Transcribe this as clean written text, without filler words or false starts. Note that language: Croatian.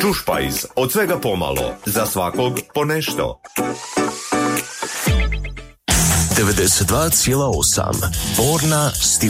Čušpajz, od svega pomalo, za svakog po nešto. 92,8 Borna Stil